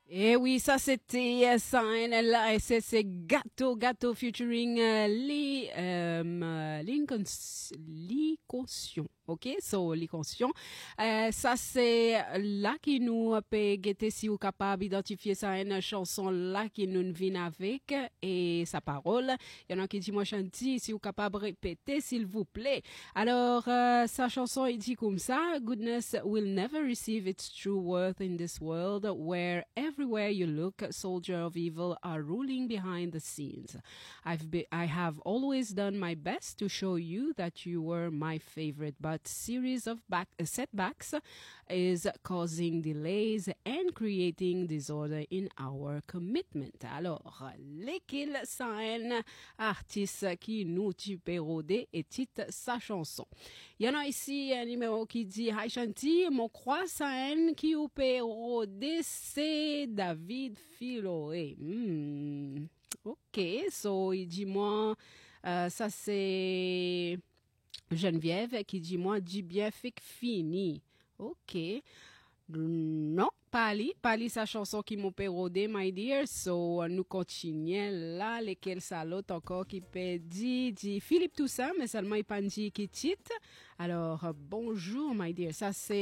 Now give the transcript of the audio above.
Et oui, ça c'était Sign là, et c'est Gâteau featuring Lee Conscient. Ok, so Lee Conscient. Ça c'est là qui nous peut guetter si vous capable d'identifier ça une chanson là qui nous vient avec et sa parole. Il y en a qui dit moi chanter si vous capable répéter s'il vous plaît. Alors sa chanson il dit comme ça, Goodness will never receive its true worth in this world where everywhere you look, soldiers of evil are ruling behind the scenes. I have always done my best to show you that you were my favorite, but series of setbacks is causing delays and creating disorder in our commitment. Alors, lesquels sont artistes qui nous tuperodent et titre sa chanson. Il y en a ici un numéro qui dit Hi Shanti, mon croissant qui ou pérodé c'est David Filoé. Ok, so il dit moi, ça c'est Geneviève qui dit moi du bien fait que fini. Ok. Non, pas li sa chanson qui m'a pérodé, my dear. So, nous continuons là, lesquels ça l'autre encore qui peut dit Philippe Toussaint, mais seulement il pas dit qui titre. Alors, bonjour, my dear. Ça, c'est